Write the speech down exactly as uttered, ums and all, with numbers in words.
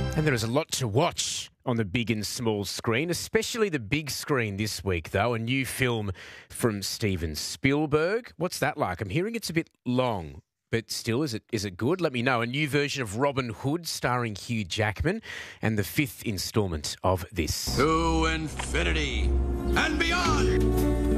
And there is a lot to watch on the big and small screen, especially the big screen this week, though. A new film from Steven Spielberg. What's that like? I'm hearing it's a bit long, but still, is it is it good? Let me know. A new version of Robin Hood starring Hugh Jackman, and the fifth instalment of this. To infinity and beyond.